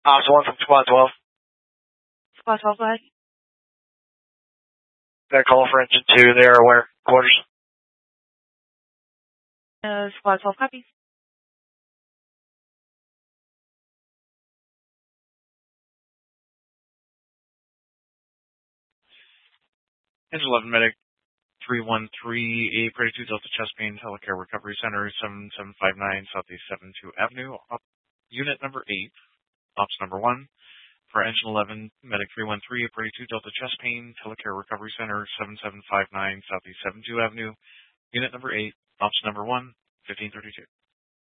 Ops 1 from Squad 12. Squad 12, go ahead. Got a call for Engine 2. They are aware. Quarters. Squad 12 copies. Engine 11 Medic 313, A Prairie 2 Delta Chest Pain Telecare Recovery Center 7759 Southeast 72 Avenue. Unit number 8, Ops number 1. For Engine 11 Medic 313, A Prairie 2 Delta Chest Pain Telecare Recovery Center 7759 Southeast 72 Avenue. Unit number 8, Ops number 1, 1532.